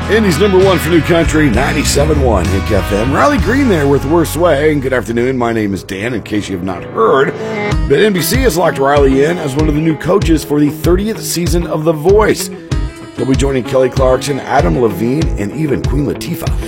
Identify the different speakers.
Speaker 1: Indy's number one for New Country, 97.1 Hink FM. Riley Green there with Worst Way. And good afternoon. My name is Dan, in case you have not heard. But NBC has locked Riley in as one of the new coaches for the 30th season of The Voice. He'll be joining Kelly Clarkson, Adam Levine, and even Queen Latifah.